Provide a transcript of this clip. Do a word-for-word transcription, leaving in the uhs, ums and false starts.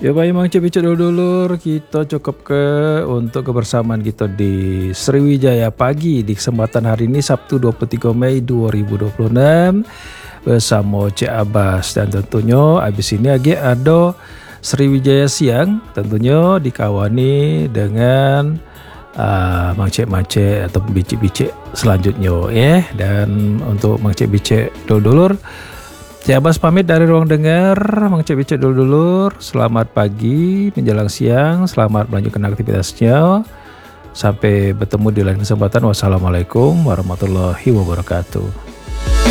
Ya baik Mang Cek Bicek dulur, kita cukup ke untuk kebersamaan kita di Sriwijaya Pagi di kesempatan hari ini Sabtu dua puluh tiga Mei dua ribu dua puluh enam bersama Cek Abbas, dan tentunya abis ini lagi ada Sriwijaya Siang, tentunya dikawani dengan uh, Mang Cek Mang Cek atau bicik-bicik selanjutnya ya. Dan untuk Mang Cek Bicek dulur, Cek Abbas pamit dari ruang dengar. Mang Cek Bicek dulur, selamat pagi menjelang siang, selamat melanjutkan aktivitasnya. Sampai bertemu di lain kesempatan. Wassalamualaikum warahmatullahi wabarakatuh.